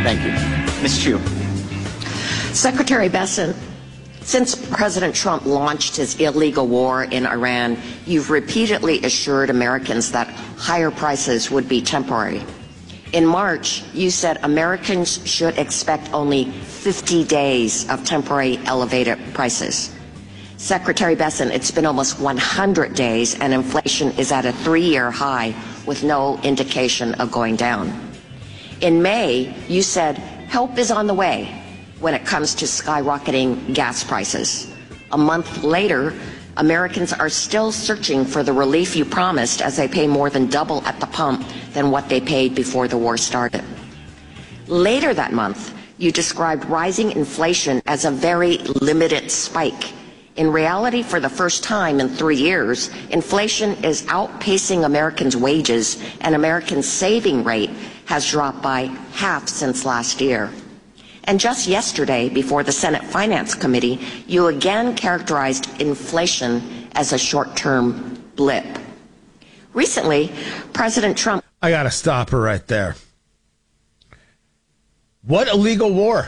Thank you. Ms. Chu. Secretary Bessent, since President Trump launched his illegal war in Iran, you've repeatedly assured Americans that higher prices would be temporary. In March, you said Americans should expect only 50 days of temporary elevated prices. Secretary Bessent, it's been almost 100 days and inflation is at a 3-year high with no indication of going down. In May, you said help is on the way when it comes to skyrocketing gas prices. A month later, Americans are still searching for the relief you promised as they pay more than double at the pump than what they paid before the war started. Later that month, you described rising inflation as a very limited spike. In reality, for the first time in 3 years, inflation is outpacing Americans' wages, and Americans' saving rate has dropped by half since last year. And just yesterday, before the Senate Finance Committee, you again characterized inflation as a short-term blip. Recently, President Trump... I gotta stop her right there. What illegal war?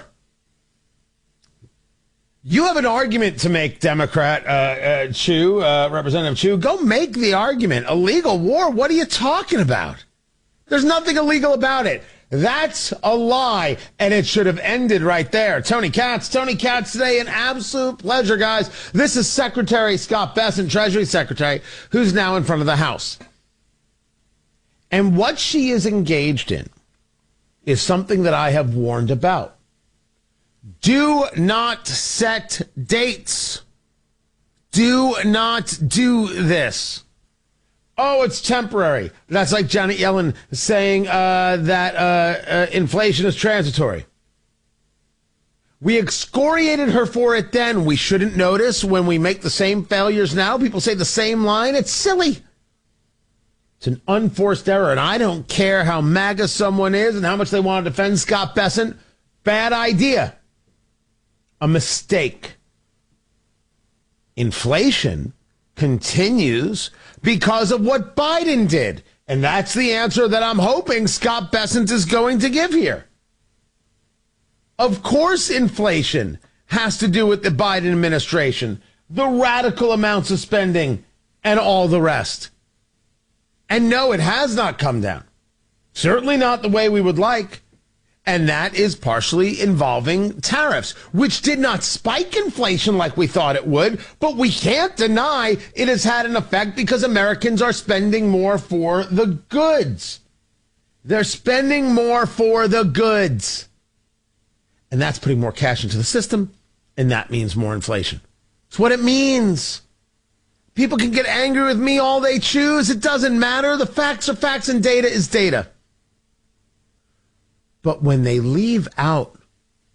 You have an argument to make, Democrat Chu, Representative Chu. Go make the argument. Illegal war? What are you talking about? There's nothing illegal about it. That's a lie, and it should have ended right there. Tony Katz today, an absolute pleasure, guys. This is Secretary Scott Bessent, Treasury Secretary, who's now in front of the House. And what she is engaged in is something that I have warned about. Do not set dates. Do not do this. Oh, it's temporary. That's like Janet Yellen saying that inflation is transitory. We excoriated her for it then. We shouldn't notice when we make the same failures now. People say the same line. It's silly. It's an unforced error, and I don't care how MAGA someone is and how much they want to defend Scott Bessent. Bad idea. A mistake. Inflation continues because of what Biden did. And that's the answer that I'm hoping Scott Bessent is going to give here. Of course, inflation has to do with the Biden administration, the radical amounts of spending, and all the rest. And no, it has not come down. Certainly not the way we would like. And that is partially involving tariffs, which did not spike inflation like we thought it would. But we can't deny it has had an effect because Americans are spending more for the goods. They're spending more for the goods. And that's putting more cash into the system. And that means more inflation. It's what it means. People can get angry with me all they choose. It doesn't matter. The facts are facts and data is data. But when they leave out